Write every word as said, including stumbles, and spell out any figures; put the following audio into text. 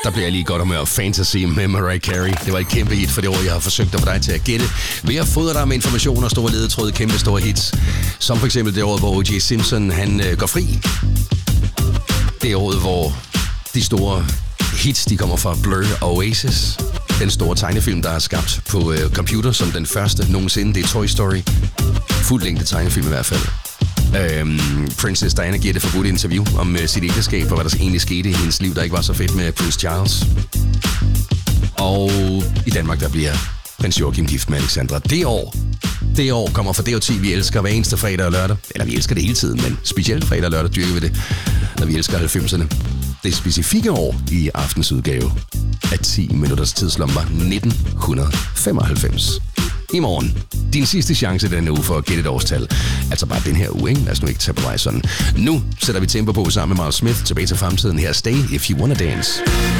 Der bliver jeg lige godt humør. Fantasy med Mariah Carey. Det var et kæmpe hit for det år, jeg har forsøgt at få dig til at gætte. Ved at fodre dig med information og store ledetråd, kæmpe store hits. Som for eksempel det år, hvor O J Simpson han øh, går fri. Det år, hvor de store hits, de kommer fra Blur og Oasis. Den store tegnefilm, der er skabt på øh, computer som den første nogensinde. Det er Toy Story. Fuld længde tegnefilm i hvert fald. Øhm, Princess Diana giver det forbudt interview om øh, sit ægteskab og hvad der egentlig skete i hendes liv, der ikke var så fedt med Prince Charles. Og i Danmark, der bliver prins Joachim gift med Alexandra. Det år, det år kommer fra D O ti, vi elsker hver eneste fredag og lørdag. Eller vi elsker det hele tiden, men specielt fredag og lørdag dyrker vi det, når vi elsker halvfemserne. Det specifikke år i aftens udgave af ti minutters tidslommer nitten femoghalvfems. I morgen, din sidste chance denne uge for at gætte et årstal. Altså bare den her uge, ikke? Lad os nu ikke tage på vej sådan. Nu sætter vi tempo på sammen med Miles Smith tilbage til fremtiden. Her Stay If You Wanna Dance.